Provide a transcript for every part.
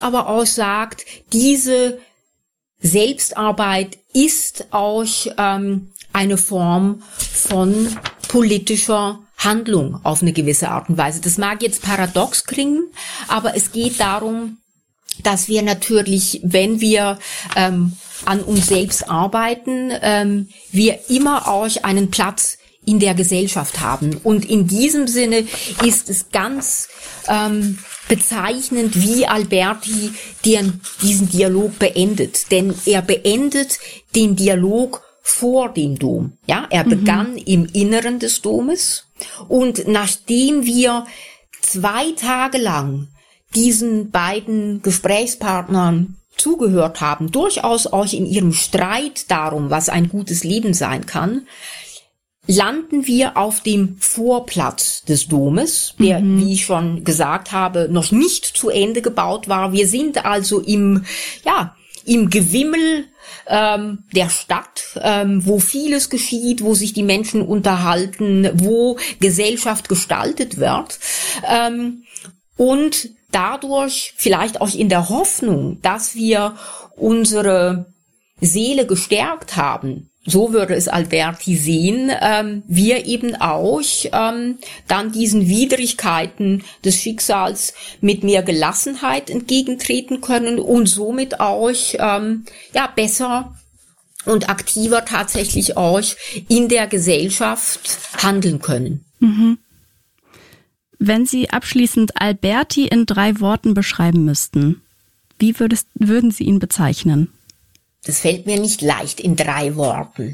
aber auch sagt, diese Selbstarbeit ist auch eine Form von politischer Handlung auf eine gewisse Art und Weise. Das mag jetzt paradox klingen, aber es geht darum, dass wir natürlich, wenn wir an uns selbst arbeiten, wir immer auch einen Platz in der Gesellschaft haben. Und in diesem Sinne ist es ganz bezeichnend, wie Alberti diesen Dialog beendet. Denn er beendet den Dialog vor dem Dom. Ja, er begann im Inneren des Domes. Und nachdem wir 2 Tage lang diesen beiden Gesprächspartnern zugehört haben, durchaus auch in ihrem Streit darum, was ein gutes Leben sein kann, landen wir auf dem Vorplatz des Domes, der, wie ich schon gesagt habe, noch nicht zu Ende gebaut war. Wir sind also im Gewimmel der Stadt, wo vieles geschieht, wo sich die Menschen unterhalten, wo Gesellschaft gestaltet wird. Und dadurch, vielleicht auch in der Hoffnung, dass wir unsere Seele gestärkt haben, so würde es Alberti sehen, wir eben auch dann diesen Widrigkeiten des Schicksals mit mehr Gelassenheit entgegentreten können und somit auch besser und aktiver tatsächlich auch in der Gesellschaft handeln können. Mhm. Wenn Sie abschließend Alberti in 3 Worten beschreiben müssten, wie würden Sie ihn bezeichnen? Das fällt mir nicht leicht in 3 Worten.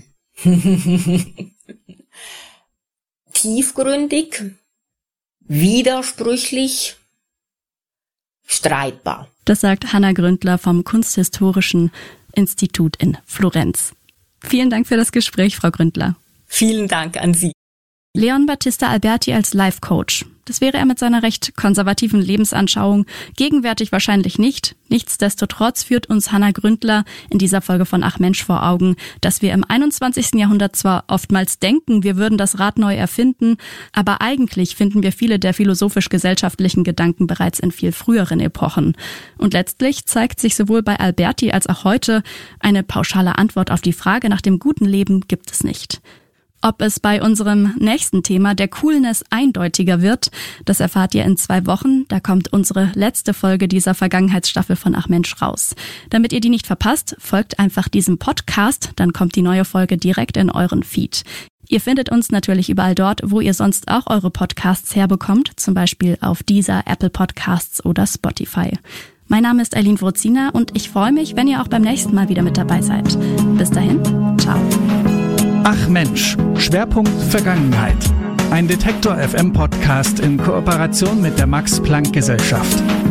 Tiefgründig, widersprüchlich, streitbar. Das sagt Hanna Gründler vom Kunsthistorischen Institut in Florenz. Vielen Dank für das Gespräch, Frau Gründler. Vielen Dank an Sie. Leon Battista Alberti als Life-Coach. Das wäre er mit seiner recht konservativen Lebensanschauung, gegenwärtig wahrscheinlich nicht. Nichtsdestotrotz führt uns Hanna Gründler in dieser Folge von Ach Mensch vor Augen, dass wir im 21. Jahrhundert zwar oftmals denken, wir würden das Rad neu erfinden, aber eigentlich finden wir viele der philosophisch-gesellschaftlichen Gedanken bereits in viel früheren Epochen. Und letztlich zeigt sich sowohl bei Alberti als auch heute, eine pauschale Antwort auf die Frage nach dem guten Leben gibt es nicht. Ob es bei unserem nächsten Thema der Coolness eindeutiger wird, das erfahrt ihr in 2 Wochen. Da kommt unsere letzte Folge dieser Vergangenheitsstaffel von Ach Mensch raus. Damit ihr die nicht verpasst, folgt einfach diesem Podcast, dann kommt die neue Folge direkt in euren Feed. Ihr findet uns natürlich überall dort, wo ihr sonst auch eure Podcasts herbekommt, zum Beispiel auf Deezer, Apple Podcasts oder Spotify. Mein Name ist Eileen Wrozina und ich freue mich, wenn ihr auch beim nächsten Mal wieder mit dabei seid. Bis dahin, ciao. Ach Mensch, Schwerpunkt Vergangenheit. Ein Detektor FM Podcast in Kooperation mit der Max-Planck-Gesellschaft.